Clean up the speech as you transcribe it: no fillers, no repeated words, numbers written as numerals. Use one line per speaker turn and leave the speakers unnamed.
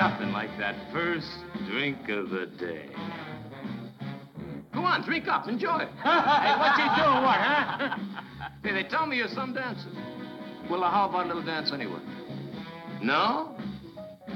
nothing like that first drink of the day. Go on, drink up, enjoy it.
Hey, what you doing, what, huh?
Hey, they tell me you're some dancer. Well, how about a little dance anyway? No?